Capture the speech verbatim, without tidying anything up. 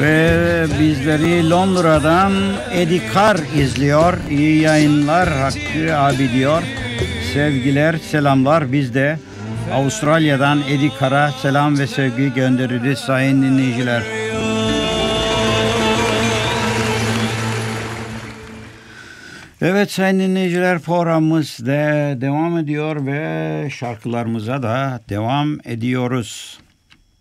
Ve bizleri Londra'dan Eddie Carr izliyor. İyi yayınlar Hakkı abi diyor. Sevgiler, selamlar. Biz de Avustralya'dan Eddie Carr'a selam ve sevgi göndeririz sayın dinleyiciler. Evet sayın dinleyiciler, programımız de devam ediyor ve şarkılarımıza da devam ediyoruz.